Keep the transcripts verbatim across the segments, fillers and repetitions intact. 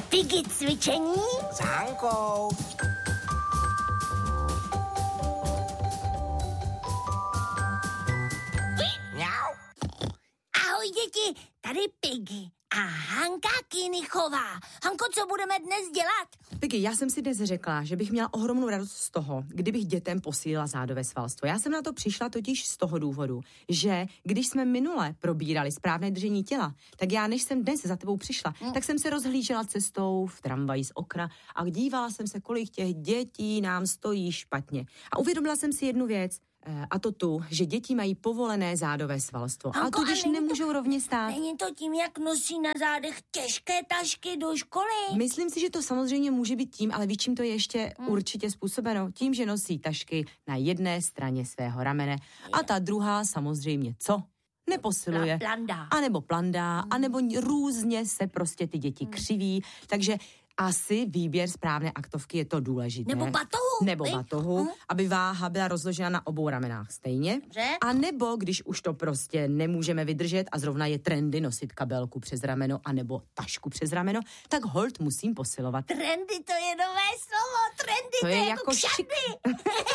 Piggy cvičení s Hankou. Mňau. Ahoj děti, tady Piggy a Hanka Kinichová. Hanko, co budeme dnes dělat? Piggy, já jsem si dnes řekla, že bych měla ohromnou radost z toho, kdybych dětem posílila zádové svalstvo. Já jsem na to přišla totiž z toho důvodu, že když jsme minule probírali správné držení těla, tak já, než jsem dnes za tebou přišla, hmm. tak jsem se rozhlížela cestou v tramvaji z okna a dívala jsem se, kolik těch dětí nám stojí špatně. A uvědomila jsem si jednu věc, a to tu, že děti mají povolené zádové svalstvo. Hanko, a tudíž nemůžou to, rovně stát. Není to tím, jak nosí na zádech těžké tašky do školy? Myslím si, že to samozřejmě může být tím, ale víš, čím to je ještě hmm. určitě způsobeno? Tím, že nosí tašky na jedné straně svého ramene a ta druhá samozřejmě co? Neposiluje. Plandá. A nebo plandá, hmm. a nebo různě se prostě ty děti hmm. křiví, takže asi výběr správné aktovky je to důležité. Nebo batohu. Nebo vy? batohu, uh. aby váha byla rozložena na obou ramenách stejně. Dobře. A nebo, když už to prostě nemůžeme vydržet a zrovna je trendy nosit kabelku přes rameno a nebo tašku přes rameno, tak holt musím posilovat. Trendy, to je nové slovo. Trendy, to, to je, je jako kšandy.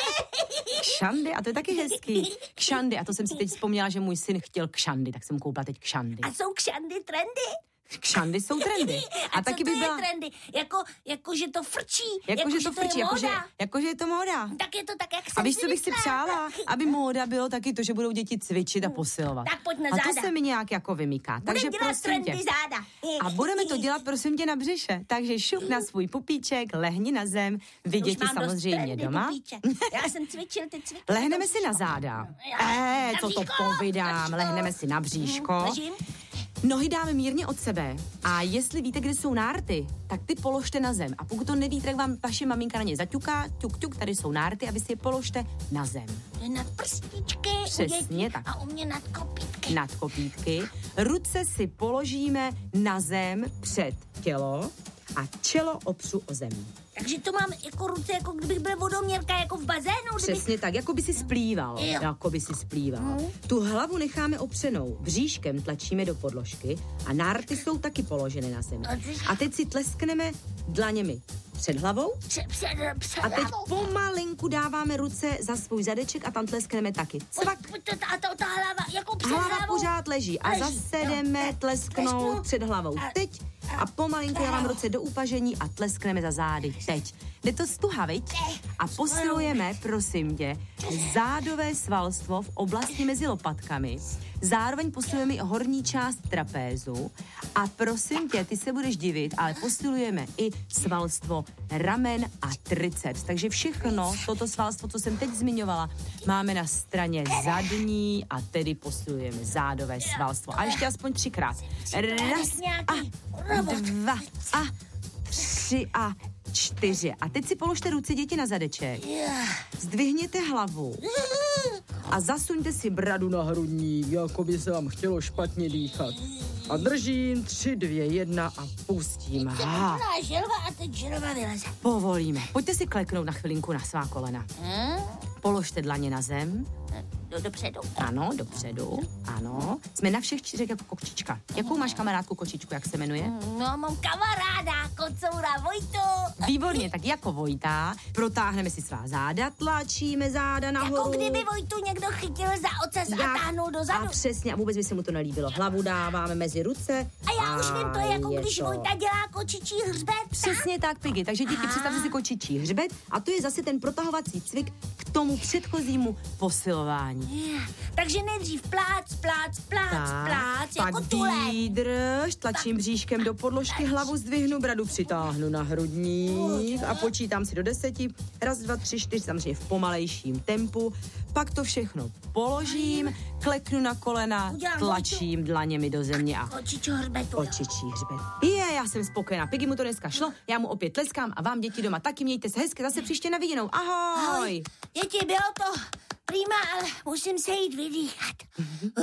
Kšandy, a to je taky hezký. Kšandy, a to jsem si teď vzpomněla, že můj syn chtěl kšandy, tak jsem koupila teď kšandy. A jsou kšandy trendy? Kšandy jsou trendy. A, a taky co to by byla... je trendy? Jako, jako, že to frčí. Jako, jako že to frčí, jako, že, jako, že je to móda. Tak je to tak, jak jsem a víš, si co bych si přála? Aby móda bylo taky to, že budou děti cvičit a posilovat. Tak pojď na a záda. to se mi nějak jako vymyká. Budem Takže dělat prosím trendy tě. záda. A budeme to dělat, prosím tě, na břiše. Takže šup na svůj pupíček, lehni na zem. Vy děti samozřejmě doma. Já jsem cvičil, ty cvičil. Lehneme si na záda. Eh, co to povídám. Lehneme si na bříško. Nohy dáme mírně od sebe a jestli víte, kde jsou nárty, tak ty položte na zem. A pokud to nevíte, tak vám vaše maminka na ně zaťuká, ťuk, ťuk, tady jsou nárty a vy si je položte na zem. Nad prstičky. Přesně tak. A u mě nad kopítky. Nad kopítky. Ruce si položíme na zem před tělo a čelo opřu o zem. Takže to mám jako ruce, jako kdybych byl vodoměrka, jako v bazénu. Přesně kdybych... tak, jako by si splýval. Jo. Jako by si splýval. Hmm. Tu hlavu necháme opřenou, bříškem tlačíme do podložky a nárty jsou taky položené na zemi. A teď si tleskneme dlaněmi před hlavou. Před, před, před a teď pomalinku dáváme ruce za svůj zadeček a tam tleskneme taky. Cvak. A to, ta hlava, jako před Hlava hlavou. pořád leží a zase jdeme tlesknout před hlavou. Teď a pomalinku dávám ruce do upažení a tleskneme za zády. Teď. Jde to stuha, viď? A posilujeme, prosím tě, zádové svalstvo v oblasti mezi lopatkami. Zároveň posilujeme i horní část trapézu. A prosím tě, ty se budeš divit, ale posilujeme i svalstvo ramen a triceps. Takže všechno, toto svalstvo, co jsem teď zmiňovala, máme na straně zadní a tedy posilujeme zádové svalstvo. A ještě aspoň třikrát. Raz a dva a tři a čtyři. A teď si položte ruce, děti, na zadeček. Zdvihněte hlavu a zasuňte si bradu na hrudník, jako by se vám chtělo špatně dýchat. A držím, tři, dvě, jedna a pustím. Ha. Želva a teď želva vyleze. Povolíme. Pojďte si kleknout na chvilinku na svá kolena. Hmm? Položte dlaně na zem. Do, dopředu. Ano, dopředu. Ano. Jsme na všech čtyřech jako kočička. Jakou máš kamarádku kočičku, jak se jmenuje? No, mám kamaráda, kocoura Vojtu. Výborně, tak jako Vojta. Protáhneme si svá záda, tlačíme záda nahoru. Jako kdyby Vojtu někdo chytil za ocas a táhnul dozadu. A přesně, a vůbec by se mu to nelíbilo. Hlavu dáváme mezi ruce. A já už vím, to je jako je když to. Vojta dělá kočičí hřbet. Přesně tak, Piggy. Takže děti, představte si kočičí hřbet a to je zase ten protahovací cvik k tomu předchozímu posilování. Yeah. Takže nejdřív plác, plác, plác, tak, plác, pak jako tulet. výdrž, tlačím bříškem do podložky, hlavu zdvihnu, bradu přitáhnu na hrudník a počítám si do deseti. Raz, dva, tři, čtyři, samozřejmě v pomalejším tempu. Pak to všechno položím, kleknu na kolena, tlačím dlaněmi do země a Kočičího hřbetu. kočičí hřbet. Je, já jsem spokojená. Piggy mu to dneska šlo, já mu opět tleskám a vám, děti, doma taky mějte se hezky, zase příště na viděnou. Ahoj! Ahoj. Děti, bylo to prima, ale musím se jít vydýchat.